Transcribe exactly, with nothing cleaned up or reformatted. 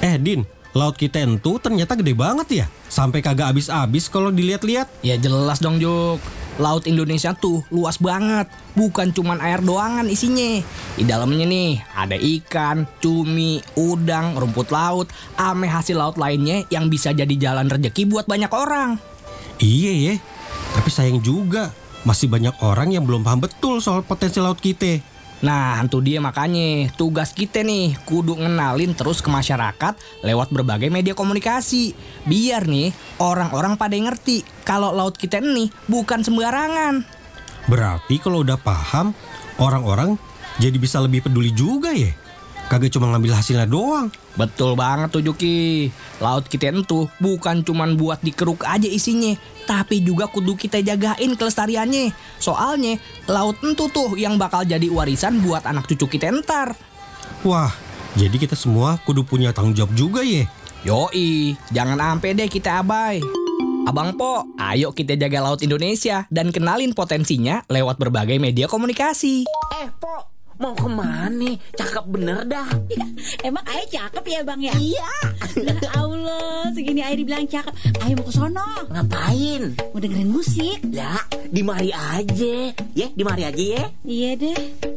Eh Din, laut kita itu ternyata gede banget ya. Sampai kagak habis-habis kalau dilihat-lihat. Ya jelas dong Juk. Laut Indonesia tuh luas banget. Bukan cuman air doangan isinya. Di dalamnya nih ada ikan, cumi, udang, rumput laut, ame hasil laut lainnya yang bisa jadi jalan rezeki buat banyak orang. Iya ya, tapi sayang juga masih banyak orang yang belum paham betul soal potensi laut kita. Nah, itu dia makanya tugas kita nih kudu ngenalin terus ke masyarakat lewat berbagai media komunikasi. Biar nih orang-orang pada ngerti kalau laut kita ini bukan sembarangan. Berarti kalau udah paham, orang-orang jadi bisa lebih peduli juga ya. Kagak cuma ngambil hasilnya doang. Betul banget tuh Juki. Laut kita itu bukan cuman buat dikeruk aja isinya, tapi juga kudu kita jagain kelestariannya. Soalnya laut itu tuh yang bakal jadi warisan buat anak cucu kita ntar. Wah, jadi kita semua kudu punya tanggung jawab juga ya. Yoi, jangan ampe deh kita abai. Abang Po, ayo kita jaga laut Indonesia dan kenalin potensinya lewat berbagai media komunikasi. Eh Po, mau kemana? Cakep bener dah. Ya, emang Ayah cakep ya Bang ya? Iya. Ya Allah, segini Ayah dibilang cakep. Ayah mau ke sono. Ngapain? Mau dengerin musik. Ya, di mari aja. Ya, di mari aja ya. Iya deh.